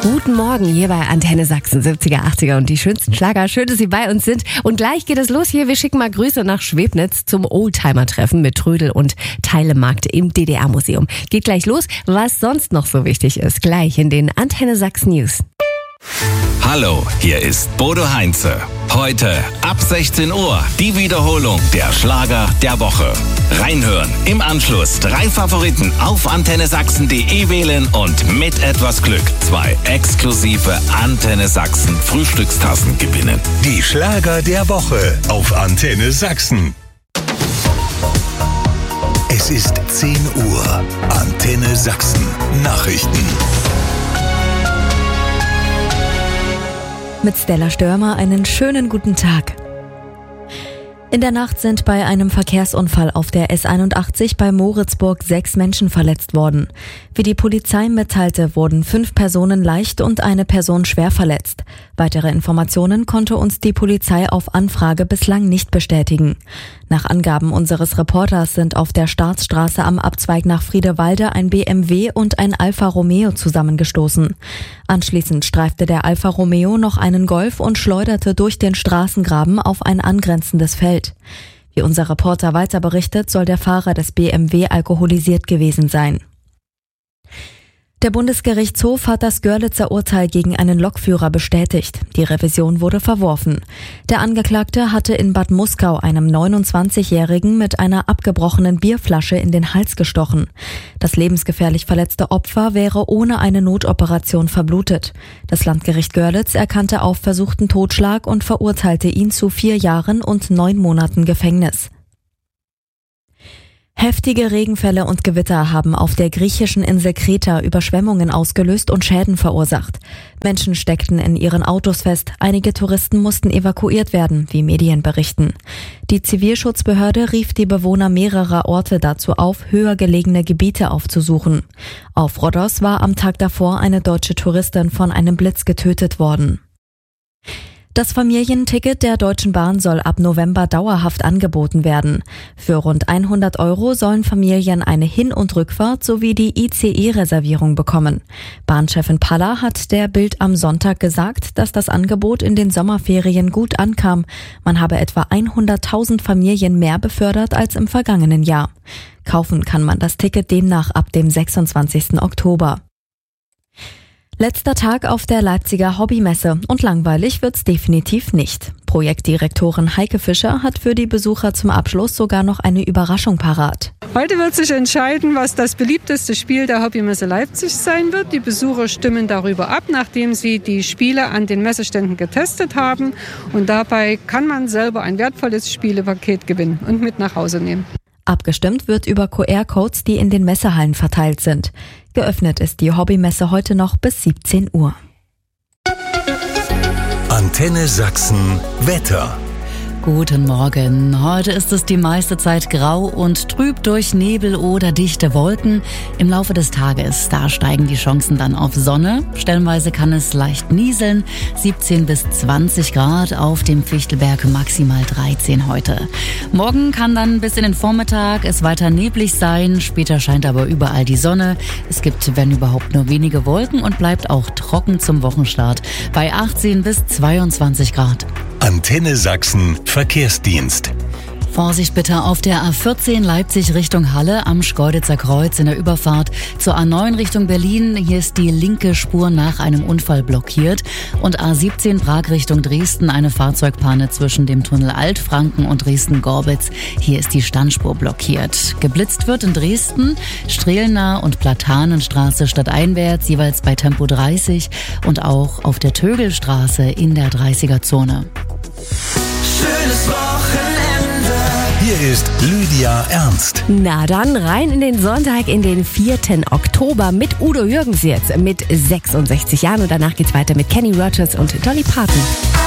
Guten Morgen hier bei Antenne Sachsen, 70er, 80er und die schönsten Schlager. Schön, dass Sie bei uns sind. Und gleich geht es los hier. Wir schicken mal Grüße nach Schwebnitz zum Oldtimer-Treffen mit Trödel und Teilemarkt im DDR-Museum. Geht gleich los. Was sonst noch so wichtig ist, gleich in den Antenne Sachsen News. Hallo, hier ist Bodo Heinze. Heute ab 16 Uhr die Wiederholung der Schlager der Woche. Reinhören, im Anschluss 3 Favoriten auf antennesachsen.de wählen und mit etwas Glück 2 exklusive Antenne Sachsen Frühstückstassen gewinnen. Die Schlager der Woche auf Antenne Sachsen. Es ist 10 Uhr. Antenne Sachsen Nachrichten. Mit Stella Störmer einen schönen guten Tag. In der Nacht sind bei einem Verkehrsunfall auf der S81 bei Moritzburg 6 Menschen verletzt worden. Wie die Polizei mitteilte, wurden 5 Personen leicht und eine Person schwer verletzt. Weitere Informationen konnte uns die Polizei auf Anfrage bislang nicht bestätigen. Nach Angaben unseres Reporters sind auf der Staatsstraße am Abzweig nach Friedewalde ein BMW und ein Alfa Romeo zusammengestoßen. Anschließend streifte der Alfa Romeo noch einen Golf und schleuderte durch den Straßengraben auf ein angrenzendes Feld. Wie unser Reporter weiter berichtet, soll der Fahrer des BMW alkoholisiert gewesen sein. Der Bundesgerichtshof hat das Görlitzer Urteil gegen einen Lokführer bestätigt. Die Revision wurde verworfen. Der Angeklagte hatte in Bad Muskau einem 29-Jährigen mit einer abgebrochenen Bierflasche in den Hals gestochen. Das lebensgefährlich verletzte Opfer wäre ohne eine Notoperation verblutet. Das Landgericht Görlitz erkannte auf versuchten Totschlag und verurteilte ihn zu 4 Jahren und 9 Monaten Gefängnis. Heftige Regenfälle und Gewitter haben auf der griechischen Insel Kreta Überschwemmungen ausgelöst und Schäden verursacht. Menschen steckten in ihren Autos fest, einige Touristen mussten evakuiert werden, wie Medien berichten. Die Zivilschutzbehörde rief die Bewohner mehrerer Orte dazu auf, höher gelegene Gebiete aufzusuchen. Auf Rhodos war am Tag davor eine deutsche Touristin von einem Blitz getötet worden. Das Familienticket der Deutschen Bahn soll ab November dauerhaft angeboten werden. Für rund 100 € sollen Familien eine Hin- und Rückfahrt sowie die ICE-Reservierung bekommen. Bahnchefin Paller hat der Bild am Sonntag gesagt, dass das Angebot in den Sommerferien gut ankam. Man habe etwa 100.000 Familien mehr befördert als im vergangenen Jahr. Kaufen kann man das Ticket demnach ab dem 26. Oktober. Letzter Tag auf der Leipziger Hobbymesse und langweilig wird's definitiv nicht. Projektdirektorin Heike Fischer hat für die Besucher zum Abschluss sogar noch eine Überraschung parat. Heute wird sich entscheiden, was das beliebteste Spiel der Hobbymesse Leipzig sein wird. Die Besucher stimmen darüber ab, nachdem sie die Spiele an den Messeständen getestet haben. Und dabei kann man selber ein wertvolles Spielepaket gewinnen und mit nach Hause nehmen. Abgestimmt wird über QR-Codes, die in den Messehallen verteilt sind. Geöffnet ist die Hobbymesse heute noch bis 17 Uhr. Antenne Sachsen Wetter. Guten Morgen. Heute ist es die meiste Zeit grau und trüb durch Nebel oder dichte Wolken. Im Laufe des Tages, da steigen die Chancen dann auf Sonne. Stellenweise kann es leicht nieseln. 17 bis 20 Grad auf dem Fichtelberg, maximal 13 heute. Morgen kann dann bis in den Vormittag es weiter neblig sein. Später scheint aber überall die Sonne. Es gibt, wenn überhaupt, nur wenige Wolken und bleibt auch trocken zum Wochenstart bei 18 bis 22 Grad. Antenne Sachsen Verkehrsdienst. Vorsicht bitte auf der A14 Leipzig Richtung Halle am Schkeuditzer Kreuz in der Überfahrt zur A9 Richtung Berlin. Hier ist die linke Spur nach einem Unfall blockiert. Und A17 Prag Richtung Dresden, eine Fahrzeugpanne zwischen dem Tunnel Altfranken und Dresden-Gorbitz. Hier ist die Standspur blockiert. Geblitzt wird in Dresden, Strehlner und Platanenstraße stadteinwärts, jeweils bei Tempo 30 und auch auf der Tögelstraße in der 30er-Zone. Schönes Wochenende. Hier ist Lydia Ernst. Na dann rein in den Sonntag, in den 4. Oktober mit Udo Jürgens jetzt mit 66 Jahren. Und danach geht's weiter mit Kenny Rogers und Dolly Parton.